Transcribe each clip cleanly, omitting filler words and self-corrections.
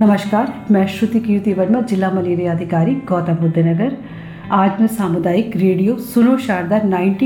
नमस्कार, मैं श्रुति कीर्ति वर्मा, जिला मलेरिया अधिकारी, गौतम बुद्ध नगर। आज मैं सामुदायिक रेडियो सुनो शारदा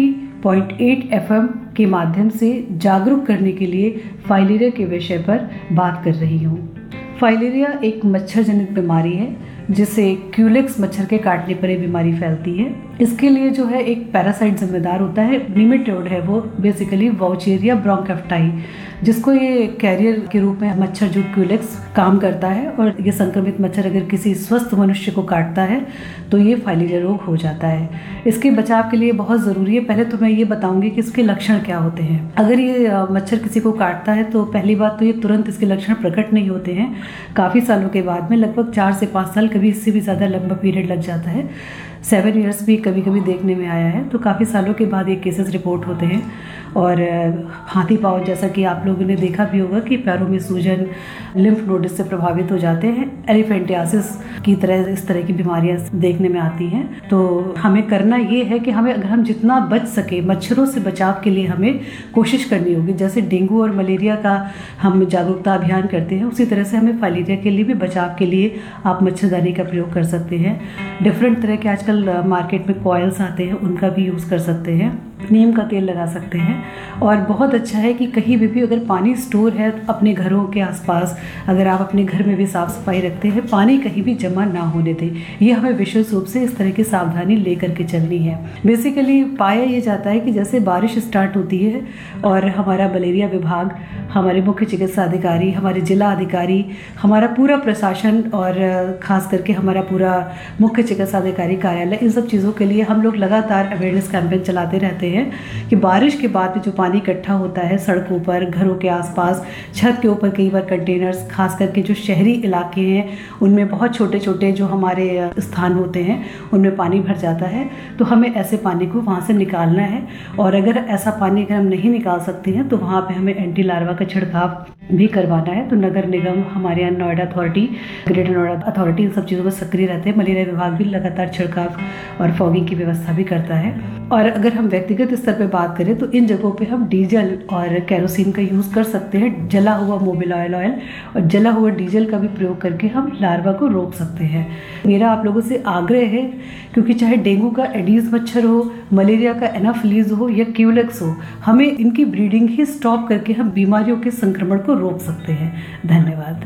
90.8 FM के माध्यम से जागरूक करने के लिए फाइलेरिया के विषय पर बात कर रही हूँ। फाइलेरिया एक मच्छर जनित बीमारी है जिसे क्यूलेक्स मच्छर के काटने पर ये बीमारी फैलती है। इसके लिए जो है एक पैरासाइट जिम्मेदार होता है, निमेटोड है वो, बेसिकली वाउचेरिया ब्रोंकाइफाई, जिसको ये कैरियर के रूप में मच्छर जो क्यूलेक्स काम करता है। और ये संक्रमित मच्छर अगर किसी स्वस्थ मनुष्य को काटता है तो ये फाइलेरिया रोग हो जाता है। इसके बचाव के लिए बहुत ज़रूरी है, पहले तो मैं ये बताऊंगी कि इसके लक्षण क्या होते हैं। अगर ये मच्छर किसी को काटता है तो पहली बात तो ये तुरंत इसके लक्षण प्रकट नहीं होते हैं। काफ़ी सालों के बाद में, लगभग 4 से 5 साल, कभी इससे भी ज़्यादा लंबा पीरियड लग जाता है, 7 इयर्स भी कभी कभी देखने में आया है। तो काफ़ी सालों के बाद ये केसेस रिपोर्ट होते हैं। और हाथी पाँव, जैसा कि आप लोगों ने देखा भी होगा कि पैरों में सूजन, लिम्फ नोड्स से प्रभावित हो जाते हैं। एलिफेंटियासिस की तरह इस तरह की बीमारियां देखने में आती हैं। तो हमें करना ये है कि अगर हम जितना बच सके मच्छरों से बचाव के लिए हमें कोशिश करनी होगी। जैसे डेंगू और मलेरिया का हम जागरूकता अभियान करते हैं, उसी तरह से हमें फाइलेरिया के लिए भी बचाव के लिए आप मच्छरदानी का प्रयोग कर सकते हैं। डिफरेंट तरह के आजकल मार्केट में कॉइल्स आते हैं, उनका भी यूज़ कर सकते हैं। नीम का तेल लगा सकते हैं। और बहुत अच्छा है कि कहीं भी अगर पानी स्टोर है अपने घरों के आसपास, अगर आप अपने घर में भी साफ सफाई रखते हैं, पानी कहीं भी जमा ना होने दें। ये हमें विशेष रूप से इस तरह की सावधानी लेकर के चलनी है। बेसिकली पाया ये जाता है कि जैसे बारिश स्टार्ट होती है और हमारा मलेरिया विभाग, हमारे मुख्य चिकित्सा अधिकारी, हमारे जिला अधिकारी, हमारा पूरा प्रशासन और खास करके हमारा पूरा मुख्य चिकित्सा अधिकारी कार्यालय, इन सब चीज़ों के लिए हम लोग लगातार अवेयरनेस कैंपेन चलाते रहते हैं कि बारिश के बाद में जो पानी इकट्ठा होता है सड़कों पर, घरों के आसपास, छत के ऊपर, कई बार कंटेनर्स, खास करके जो शहरी इलाके हैं उनमें बहुत छोटे छोटे जो हमारे स्थान होते हैं उनमें पानी भर जाता है। तो हमें ऐसे पानी को वहाँ से निकालना है। और अगर ऐसा पानी अगर हम नहीं निकाल सकते हैं तो वहाँ पे हमें एंटी लार्वा का छिड़काव भी करवाना है। तो नगर निगम, हमारे यहाँ Noida authority, greater Noida authority, इन सब चीज़ों में सक्रिय रहते हैं। मलेरिया विभाग भी लगातार छिड़काव और फॉगिंग की व्यवस्था भी करता है। और अगर हम व्यक्तिगत स्तर पे बात करें तो इन जगहों पे हम डीजल और केरोसिन का यूज़ कर सकते हैं। जला हुआ मोबिल ऑयल और जला हुआ डीजल का भी प्रयोग करके हम लार्वा को रोक सकते हैं। मेरा आप लोगों से आग्रह है, क्योंकि चाहे डेंगू का एडीज मच्छर हो, मलेरिया का एनाफिलीज हो या क्यूलेक्स हो, हमें इनकी ब्रीडिंग ही स्टॉप करके हम बीमारियों के संक्रमण को रोक सकते हैं। धन्यवाद।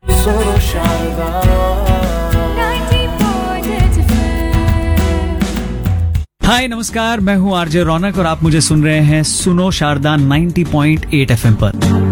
हाय नमस्कार, मैं हूँ आरजे रौनक और आप मुझे सुन रहे हैं सुनो शारदा 90.8 FM पर।